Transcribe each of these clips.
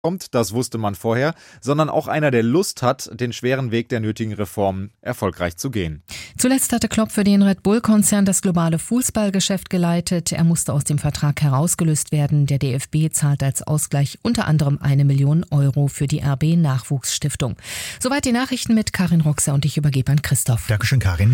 kommt, das wusste man vorher, sondern auch einer, der Lust hat, den schweren Weg der nötigen Reformen erfolgreich zu gehen. Zuletzt hatte Klopp für den Red Bull-Konzern das globale Fußballgeschäft geleitet. Er musste aus dem Vertrag herausgelöst werden. Der DFB zahlt als Ausgleich unter anderem 1 Million Euro für die RB-Nachwuchsstiftung. Soweit die Nachrichten mit Karin Roxer und ich übergebe an Christoph. Dankeschön, Karin.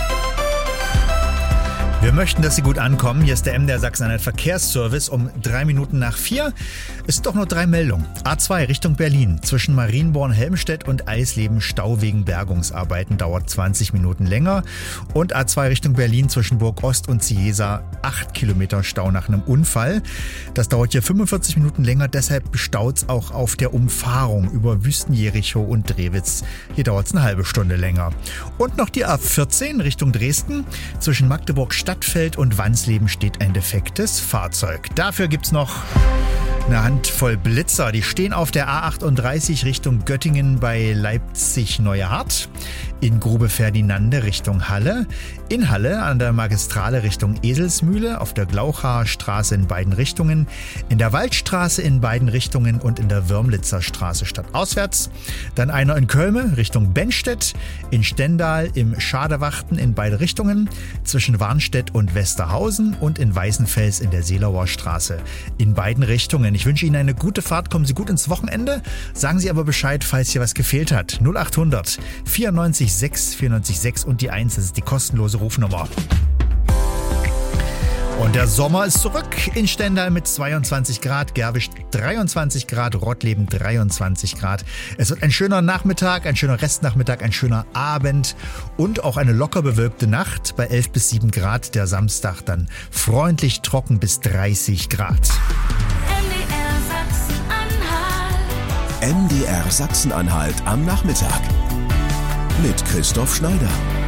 Wir möchten, dass Sie gut ankommen. Hier ist der MDR Sachsen-Anhalt Verkehrsservice um 4:03. Es sind doch nur 3 Meldungen. A2 Richtung Berlin. Zwischen Marienborn-Helmstedt und Eisleben Stau wegen Bergungsarbeiten dauert 20 Minuten länger. Und A2 Richtung Berlin zwischen Burg Ost und Ciesa 8 Kilometer Stau nach einem Unfall. Das dauert hier 45 Minuten länger. Deshalb staut es auch auf der Umfahrung über Wüsten-Jerichow und Drewitz. Hier dauert es eine halbe Stunde länger. Und noch die A14 Richtung Dresden. Zwischen Magdeburg Stadtfeld und Wansleben steht ein defektes Fahrzeug. Dafür gibt's noch eine Handvoll Blitzer. Die stehen auf der A38 Richtung Göttingen bei Leipzig-Neuhardt, in Grube Ferdinande Richtung Halle, in Halle an der Magistrale Richtung Eselsmühle, auf der Glauchaer Straße in beiden Richtungen, in der Waldstraße in beiden Richtungen und in der Würmlitzer Straße stadtauswärts. Dann einer in Kölme Richtung Benstedt, in Stendal im Schadewachten in beide Richtungen, zwischen Warnstedt und Westerhausen und in Weißenfels in der Seelauer Straße in beiden Richtungen. Ich wünsche Ihnen eine gute Fahrt, kommen Sie gut ins Wochenende. Sagen Sie aber Bescheid, falls hier was gefehlt hat. 0800 94 6 94 6 und die 1, das ist die kostenlose Rufnummer. Und der Sommer ist zurück in Stendal mit 22 Grad, Gerwisch 23 Grad, Rottleben 23 Grad. Es wird ein schöner Nachmittag, ein schöner Restnachmittag, ein schöner Abend und auch eine locker bewölkte Nacht bei 11 bis 7 Grad. Der Samstag dann freundlich trocken bis 30 Grad. MDR Sachsen-Anhalt am Nachmittag mit Christoph Schneider.